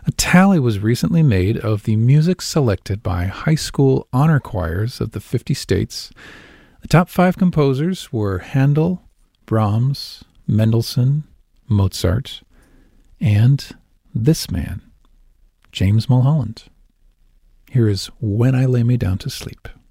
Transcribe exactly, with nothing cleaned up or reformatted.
A tally was recently made of the music selected by high school honor choirs of the fifty states. The top five composers were Handel, Brahms, Mendelssohn, Mozart, and this man, James Mulholland. Here is When I Lay Me Down to Sleep.